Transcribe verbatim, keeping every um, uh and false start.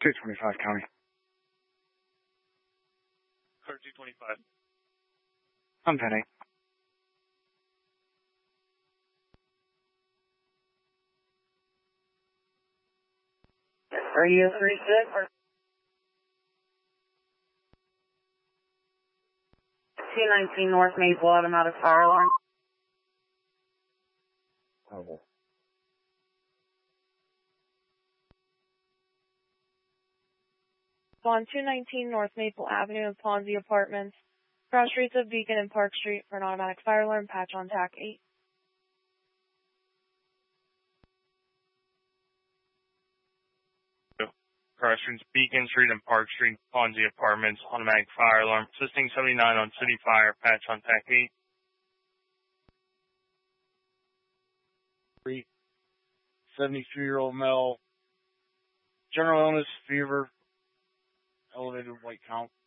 two twenty-five County. Car two twenty-five. I'm ten eight. Are you three six or two nineteen North Maple automatic fire alarm? Oh. On two nineteen North Maple Avenue of Ponzi Apartments, cross streets of Beacon and Park Street for an automatic fire alarm, patch on T A C eight. Cross streets Beacon Street and Park Street, Ponzi Apartments, automatic fire alarm. Assisting seventy-nine on City Fire, patch on T A C eight. seventy-three-year-old male, general illness, fever, elevated white count.